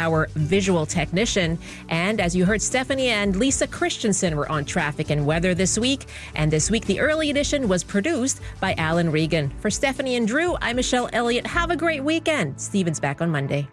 our visual technician. And as you heard, Stephanie and Lisa Christensen were on traffic and weather this week. And this week, the early edition was produced by Alan Regan. For Stephanie and Drew, I'm Michelle Elliott. Have a great weekend. Steven's back on Monday.